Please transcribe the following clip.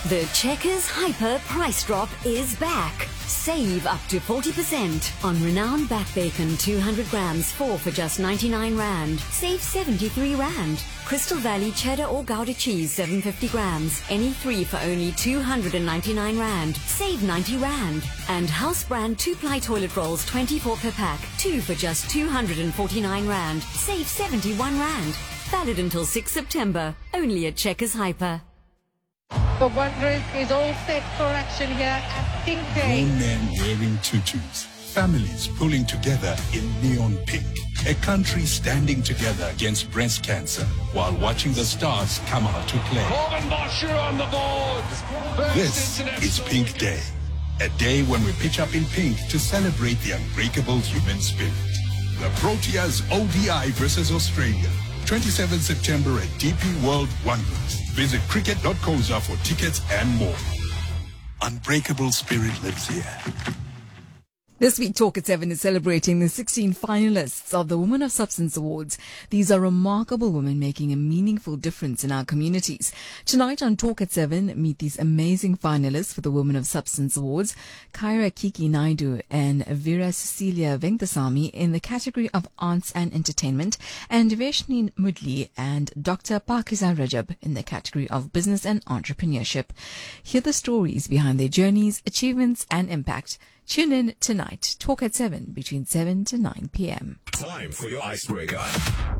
The Checkers Hyper price drop is back. Save up to 40% on renowned back bacon 200 grams, 4 for just 99 Rand. Save 73 Rand. Crystal Valley cheddar or Gouda cheese 750 grams, any 3 for only 299 Rand. Save 90 Rand. And House brand 2-ply toilet rolls 24 per pack, 2 for just 249 Rand. Save 71 Rand. Valid until 6 September. Only at Checkers Hyper. The Wanderers is all set for action here at Pink Day. Grown men wearing tutus, families pulling together in neon pink, a country standing together against breast cancer while watching the stars come out to play. Corbin Bosher on the board. This is Pink Day, a day when we pitch up in pink to celebrate the unbreakable human spirit. The Proteas ODI versus Australia, 27 September at DP World Wanderers. Visit cricket.coza for tickets and more. Unbreakable spirit lives here. This week, Talk at 7 is celebrating the 16 finalists of the Women of Substance Awards. These are remarkable women making a meaningful difference in our communities. Tonight on Talk at 7, meet these amazing finalists for the Women of Substance Awards, Kyra Kiki Naidu and Vera Cecilia Venktasamy in the category of Arts and Entertainment, and Veshni Mudli and Dr. Pakiza Rajab in the category of Business and Entrepreneurship. Hear the stories behind their journeys, achievements and impact. Tune in tonight. Talk at 7 between 7 to 9 p.m. Time for your icebreaker.